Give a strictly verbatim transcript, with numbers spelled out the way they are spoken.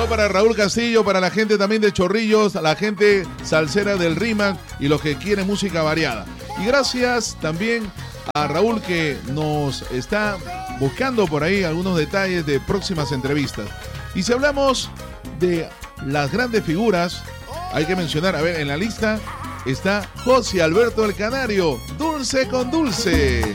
saludo para Raúl Castillo, para la gente también de Chorrillos, a la gente salsera del RIMAC y los que quieren música variada. Y gracias también a Raúl que nos está buscando por ahí algunos detalles de próximas entrevistas. Y si hablamos de las grandes figuras, hay que mencionar, a ver, en la lista está José Alberto el Canario, Dulce con Dulce.